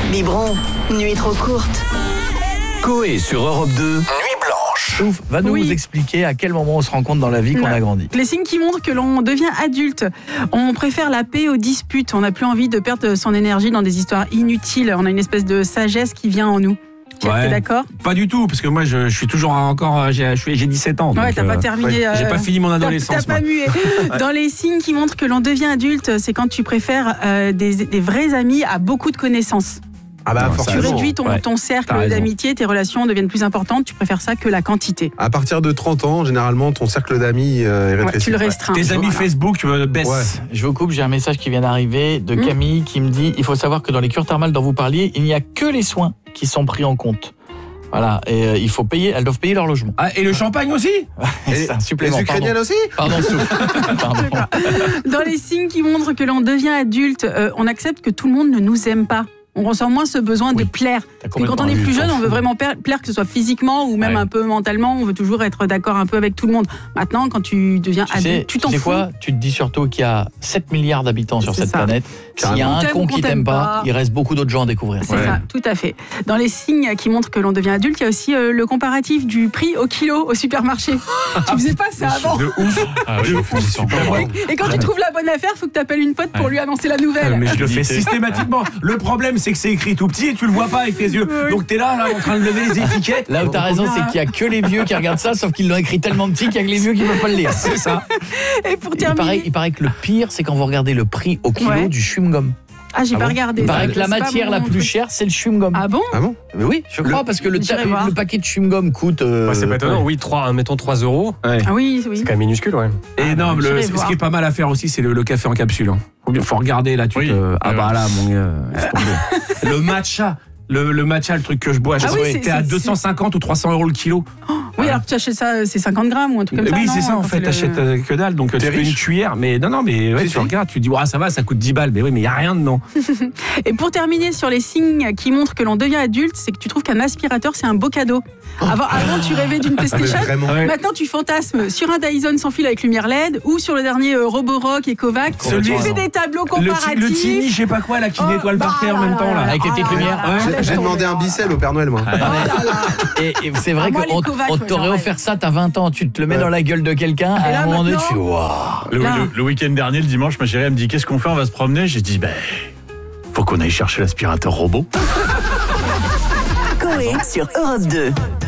Biberon, nuit trop courte. Coé sur Europe 2, Nuit Blanche. Ouf, va nous Oui. expliquer à quel moment on se rend compte dans la vie qu'on a grandi. Les signes qui montrent que l'on devient adulte. On préfère la paix aux disputes. On n'a plus envie de perdre son énergie dans des histoires inutiles. On a une espèce de sagesse qui vient en nous. Ouais. T'es d'accord? Pas du tout, parce que moi je suis toujours encore, j'ai 17 ans. Ouais, donc, t'as pas terminé. j'ai pas fini mon adolescence. T'as pas mué. Dans les signes qui montrent que l'on devient adulte, c'est quand tu préfères des vrais amis à beaucoup de connaissances. Ah bah Non, Tu forcément. réduis ton T'as cercle raison. d'amitié, tes relations deviennent plus importantes, tu préfères ça que la quantité. À partir de 30 ans, généralement, ton cercle d'amis est Ouais, rétréci. tu le restreins. Tes amis Voilà. Facebook baissent. Ouais. Je vous coupe, j'ai un message qui vient d'arriver de Camille qui me dit « Il faut savoir que dans les cures thermales dont vous parliez, il n'y a que les soins qui sont pris en compte. » Voilà, et il faut payer, elles doivent payer leur logement. Ah, et le champagne aussi? C'est un Les supplément. Ukrainiennes aussi Pardon, Pardon. Dans les signes qui montrent que l'on devient adulte, on accepte que tout le monde ne nous aime pas. On ressent moins ce besoin de plaire. T'as Et quand on est plus jeune, on veut vraiment plaire, que ce soit physiquement ou même Ouais. un peu mentalement. On veut toujours être d'accord un peu avec tout le monde. Maintenant, quand tu deviens adulte, tu t'en sais fous. quoi? Tu te dis surtout qu'il y a 7 milliards d'habitants sur C'est cette ça. planète. S'il y a Carrément. un Qu'on con t'aime, qui qu'on t'aime t'aime pas, pas. il reste beaucoup d'autres gens à découvrir. C'est ça, tout à fait. Dans les signes qui montrent que l'on devient adulte, il y a aussi le comparatif du prix au kilo au supermarché. Tu faisais pas ça avant. De ouf. Et quand tu trouves la bonne affaire, faut que tu appelles une pote pour lui annoncer la nouvelle. Mais je le fais systématiquement. Le problème, c'est que c'est écrit tout petit et tu le vois pas avec tes yeux. Donc t'es là, en train de lever les étiquettes. Là où t'as raison, c'est qu'il y a que les vieux qui regardent ça, sauf qu'ils l'ont écrit tellement petit qu'il y a que les vieux qui peuvent pas le lire. C'est ça. Et pour Il terminer. paraît que le pire, c'est quand vous regardez le prix au kilo Ouais. du chewing-gum. Ah, j'ai pas regardé. Il ça. paraît que la C'est pas matière la mon plus truc. chère, c'est le chewing-gum. Ah bon? Ah bon? Mais oui, je crois, parce que le J'irai voir. paquet de chewing-gum coûte. C'est pas étonnant, oui, mettons 3 euros, Ah oui, oui. c'est quand même minuscule, ouais. Et non, mais j'irai ce voir. qui est pas mal à faire aussi, c'est le café en capsule. Faut regarder là, Oui. Ah bah là, mon gars, laisse tomber. Le matcha. Le matcha, le truc que je bois, Ah oui, t'es à 250 ou 300 euros le kilo. Oui, alors que tu achètes ça, c'est 50 grammes ou un truc comme ça. Oui, non, c'est ça en quand fait, c'est t'achètes que dalle, donc tu fais une cuillère, mais non, mais ouais, Si, tu si. regardes, tu dis, ça va, ça coûte 10 balles, mais oui, mais il n'y a rien dedans. Et pour terminer sur les signes qui montrent que l'on devient adulte, c'est que tu trouves qu'un aspirateur, c'est un beau cadeau. Avant, tu rêvais d'une PlayStation. Vraiment. Ouais. Maintenant, tu fantasmes sur un Dyson sans fil avec lumière LED ou sur le dernier Roborock et Kovac. Celui- Tu fais des tableaux Le comparatifs. Tini, je sais pas quoi, là, qui Oh, nettoie le bah parquet en même temps, là. Avec les petites lumières. J'ai demandé un bicelle au Père Noël, moi. Et c'est vrai Ah, moi, les qu'on Kovacs, on ouais, t'aurait j'en offert ça, t'as 20 ans, tu te le mets dans la gueule de quelqu'un, Et à là, un moment donné, tu maintenant- fais waouh. Là. Le week-end dernier, le dimanche, ma chérie, elle me dit qu'est-ce qu'on fait, on va se promener. J'ai dit, faut qu'on aille chercher l'aspirateur robot. Coé sur Europe 2.